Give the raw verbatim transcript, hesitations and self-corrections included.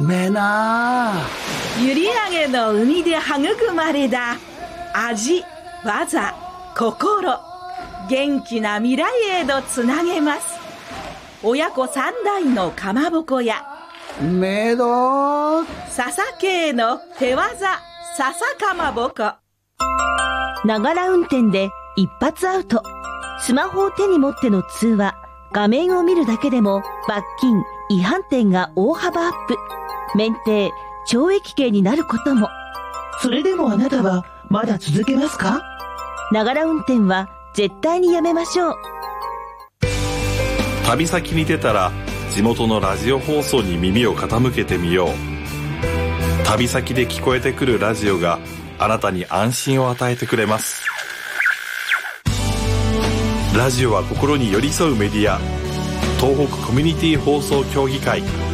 めえな。 閖上の海で育まれた味、技、心、元気な未来へとつなげます。親子三代のかまぼこ屋めど笹系の手技笹かまぼこ。 ながら運転で一発アウト。スマホを手に持っての通話、画面を見るだけでも罰金、違反点が大幅アップ。免停、懲役刑になることも。 それでもあなたはまだ続けますか？ ながら運転は絶対にやめましょう。 旅先に出たら地元のラジオ放送に耳を傾けてみよう。旅先で聞こえてくるラジオがあなたに安心を与えてくれます。ラジオは心に寄り添うメディア。東北コミュニティ放送協議会。